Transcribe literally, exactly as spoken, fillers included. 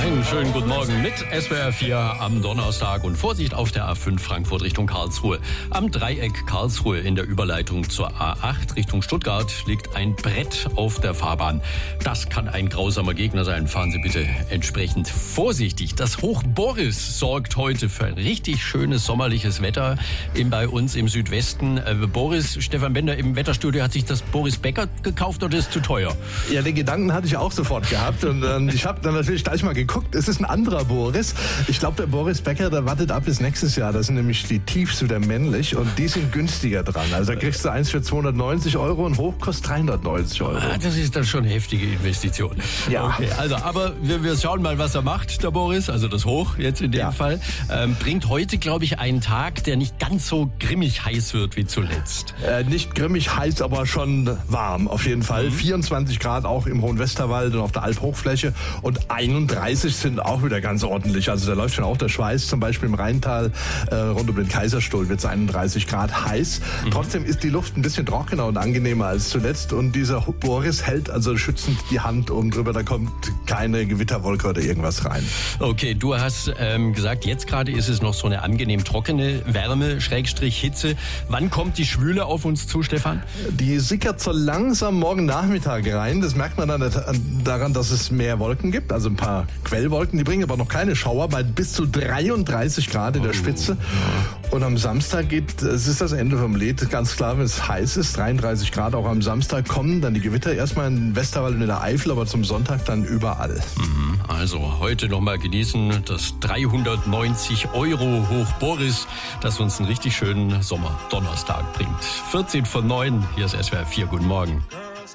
Einen schönen guten Morgen mit S W R vier am Donnerstag und Vorsicht auf der A fünf Frankfurt Richtung Karlsruhe. Am Dreieck Karlsruhe in der Überleitung zur A acht Richtung Stuttgart liegt ein Brett auf der Fahrbahn. Das kann ein grausamer Gegner sein. Fahren Sie bitte entsprechend vorsichtig. Das Hoch Boris sorgt heute für ein richtig schönes sommerliches Wetter in, bei uns im Südwesten. Äh, Boris, Stefan Bender im Wetterstudio, hat sich das Boris Becker gekauft oder ist zu teuer? Ja, den Gedanken hatte ich auch sofort gehabt und ähm, ich habe dann natürlich gleich mal geguckt. Es ist ein anderer Boris. Ich glaube, der Boris Becker, der wartet ab bis nächstes Jahr. Das sind nämlich die Tiefs wieder männlich und die sind günstiger dran. Also da kriegst du eins für zweihundertneunzig Euro und hoch kostet dreihundertneunzig Euro. Ah, das ist dann schon eine heftige Investition. Ja. Okay, also, aber wir, wir schauen mal, was er macht, der Boris. Also das Hoch jetzt in dem Ja. Fall. Ähm, bringt heute, glaube ich, einen Tag, der nicht ganz so grimmig heiß wird wie zuletzt. Äh, nicht grimmig heiß, aber schon warm auf jeden Fall. Mhm. vierundzwanzig Grad auch im Hohen Westerwald und auf der Alphochfläche und einunddreißig sind auch wieder ganz ordentlich. Also da läuft schon auch der Schweiß, zum Beispiel im Rheintal äh, rund um den Kaiserstuhl wird es einunddreißig Grad heiß. Mhm. Trotzdem ist die Luft ein bisschen trockener und angenehmer als zuletzt und dieser Boris hält also schützend die Hand oben drüber, da kommt keine Gewitterwolke oder irgendwas rein. Okay, du hast ähm, gesagt, jetzt gerade ist es noch so eine angenehm trockene Wärme, Schrägstrich Hitze. Wann kommt die Schwüle auf uns zu, Stefan? Die sickert so langsam morgen Nachmittag rein. Das merkt man dann daran, dass es mehr Wolken gibt, also ein paar Quellwolken, die bringen aber noch keine Schauer, bei bis zu dreiunddreißig Grad in der Spitze. Und am Samstag geht, es ist das Ende vom Lied, ganz klar, wenn es heiß ist, dreiunddreißig Grad auch am Samstag, kommen dann die Gewitter erstmal in Westerwald und in der Eifel, aber zum Sonntag dann überall. Also heute nochmal genießen das dreihundertneunzig Euro Hoch Boris, das uns einen richtig schönen Sommerdonnerstag bringt. vierzehn von neun, hier ist S W R vier, guten Morgen.